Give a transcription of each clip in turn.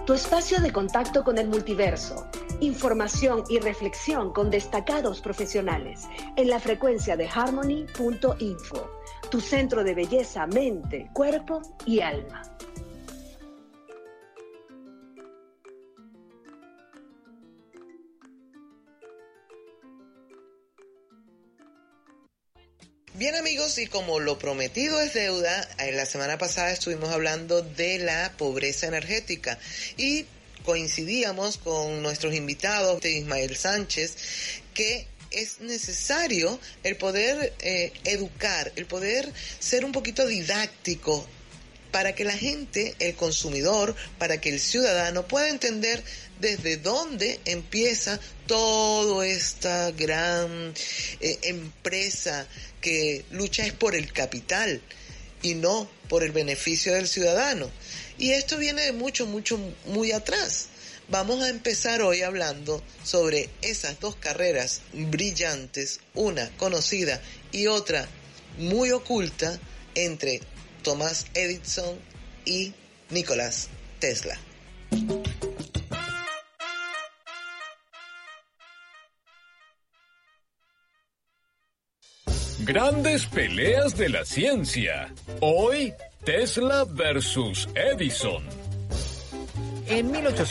tu espacio de contacto con el multiverso. Información y reflexión con destacados profesionales en la frecuencia de harmony.info, tu centro de belleza, mente, cuerpo y alma. Bien amigos, y como lo prometido es deuda, la semana pasada estuvimos hablando de la pobreza energética y coincidíamos con nuestros invitados, de Ismael Sánchez, que es necesario el poder educar, el poder ser un poquito didáctico para que la gente, el consumidor, para que el ciudadano pueda entender desde dónde empieza toda esta gran empresa que lucha es por el capital y no por el beneficio del ciudadano. Y esto viene de muy atrás. Vamos a empezar hoy hablando sobre esas dos carreras brillantes, una conocida y otra muy oculta, entre Thomas Edison y Nikola Tesla. Grandes peleas de la ciencia. Hoy, Tesla versus Edison. En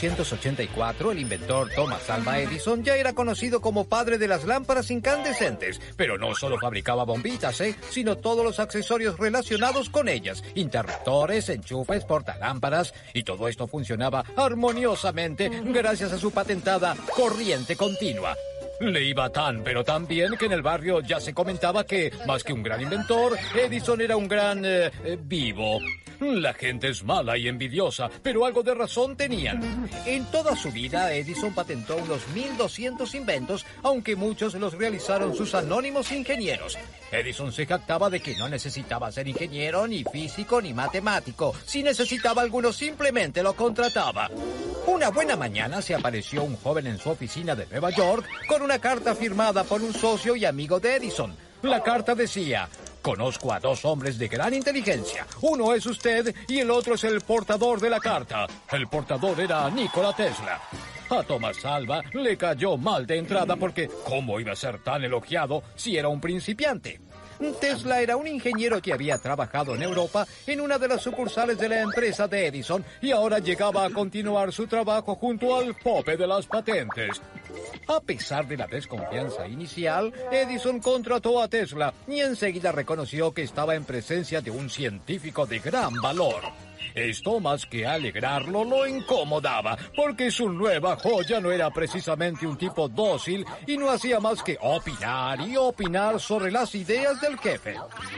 1884, el inventor Thomas Alva Edison ya era conocido como padre de las lámparas incandescentes, pero no solo fabricaba bombitas, sino todos los accesorios relacionados con ellas, interruptores, enchufes, portalámparas, y todo esto funcionaba armoniosamente gracias a su patentada corriente continua. Le iba tan, pero tan bien que en el barrio ya se comentaba que, más que un gran inventor, Edison era un gran vivo. La gente es mala y envidiosa, pero algo de razón tenían. En toda su vida, Edison patentó unos 1.200 inventos, aunque muchos los realizaron sus anónimos ingenieros. Edison se jactaba de que no necesitaba ser ingeniero, ni físico, ni matemático. Si necesitaba alguno, simplemente lo contrataba. Una buena mañana se apareció un joven en su oficina de Nueva York con una carta firmada por un socio y amigo de Edison. La carta decía: conozco a dos hombres de gran inteligencia. Uno es usted y el otro es el portador de la carta. El portador era Nikola Tesla. A Thomas Alva le cayó mal de entrada porque ¿cómo iba a ser tan elogiado si era un principiante? Tesla era un ingeniero que había trabajado en Europa en una de las sucursales de la empresa de Edison y ahora llegaba a continuar su trabajo junto al pope de las patentes. A pesar de la desconfianza inicial, Edison contrató a Tesla y enseguida reconoció que estaba en presencia de un científico de gran valor. Esto, más que alegrarlo, lo incomodaba, porque su nueva joya no era precisamente un tipo dócil y no hacía más que opinar y opinar sobre las ideas del jefe.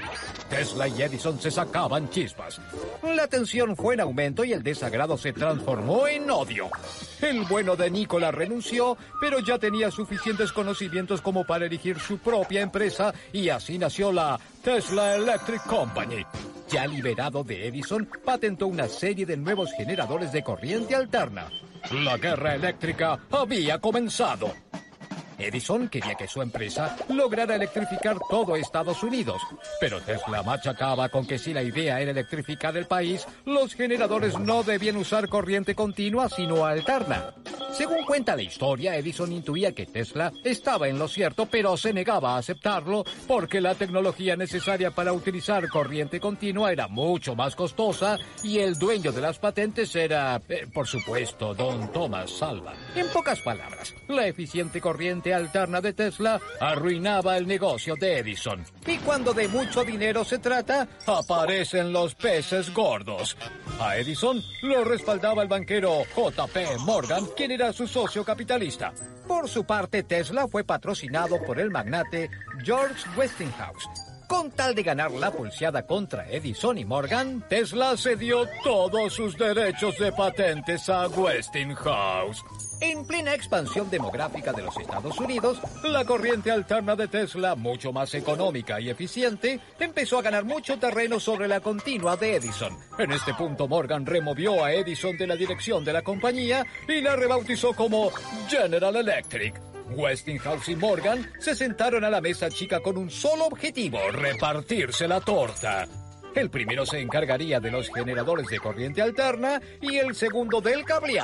Tesla y Edison se sacaban chispas. La tensión fue en aumento y el desagrado se transformó en odio. El bueno de Nikola renunció, pero ya tenía suficientes conocimientos como para erigir su propia empresa y así nació la Tesla Electric Company. Ya liberado de Edison, patentó una serie de nuevos generadores de corriente alterna. La guerra eléctrica había comenzado. Edison quería que su empresa lograra electrificar todo Estados Unidos, pero Tesla machacaba con que si la idea era electrificar el país, los generadores no debían usar corriente continua, sino alterna. Según cuenta la historia, Edison intuía que Tesla estaba en lo cierto, pero se negaba a aceptarlo porque la tecnología necesaria para utilizar corriente continua era mucho más costosa y el dueño de las patentes era, por supuesto, don Thomas Alva. En pocas palabras, la eficiente corriente alterna de Tesla arruinaba el negocio de Edison. Y cuando de mucho dinero se trata, aparecen los peces gordos. A Edison lo respaldaba el banquero J.P. Morgan, quien era su socio capitalista. Por su parte, Tesla fue patrocinado por el magnate George Westinghouse. Con tal de ganar la pulseada contra Edison y Morgan, Tesla cedió todos sus derechos de patentes a Westinghouse. En plena expansión demográfica de los Estados Unidos, la corriente alterna de Tesla, mucho más económica y eficiente, empezó a ganar mucho terreno sobre la continua de Edison. En este punto, Morgan removió a Edison de la dirección de la compañía y la rebautizó como General Electric. Westinghouse y Morgan se sentaron a la mesa chica con un solo objetivo: repartirse la torta. El primero se encargaría de los generadores de corriente alterna y el segundo del cableado.